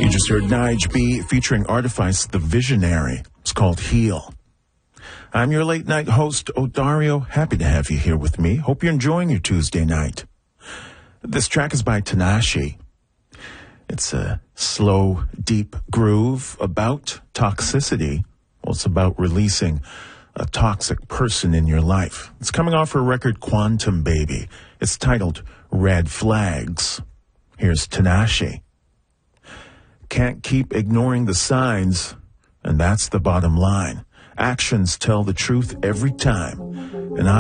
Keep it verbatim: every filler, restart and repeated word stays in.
You just heard Nige B featuring Artifice the Visionary. It's called Heal. I'm your late night host, Odario. Happy to have you here with me. Hope you're enjoying your Tuesday night. This track is by Tinashe. It's a slow, deep groove about toxicity. Well, it's about releasing a toxic person in your life. It's coming off her record Quantum Baby. It's titled Red Flags. Here's Tinashe. Can't keep ignoring the signs, and that's the bottom line. Actions tell the truth every time, and I